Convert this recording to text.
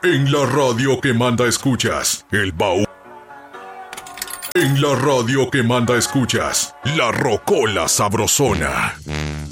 En la radio que manda escuchas, el baúl. En la radio que manda escuchas, la rocola sabrosona.